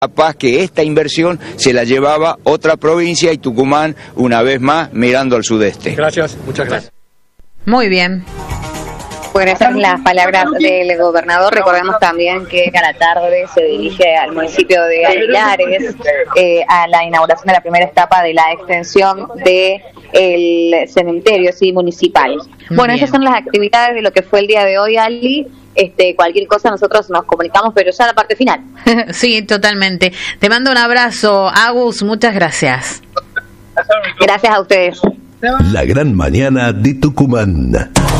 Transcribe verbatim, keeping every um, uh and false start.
capaz que esta inversión se la llevaba otra provincia y Tucumán, una vez más, mirando al sudeste. Gracias, muchas gracias. Muy bien. Bueno, esas son las palabras del gobernador. Recordemos también que a la tarde se dirige al municipio de Aguilares eh, a la inauguración de la primera etapa de la extensión de el cementerio sí, municipal. Bueno, Bien. esas son las actividades de lo que fue el día de hoy, Ali. Este, cualquier cosa nosotros nos comunicamos, pero ya la parte final. Sí, totalmente. Te mando un abrazo, Agus, muchas gracias. Gracias a ustedes. La gran mañana de Tucumán.